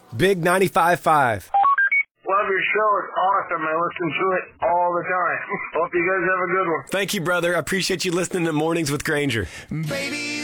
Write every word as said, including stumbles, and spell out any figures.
Big ninety-five point five. Love your show. It's awesome. I listen to it all the time. Hope you guys have a good one. Thank you, brother. I appreciate you listening to Mornings with Granger. Baby.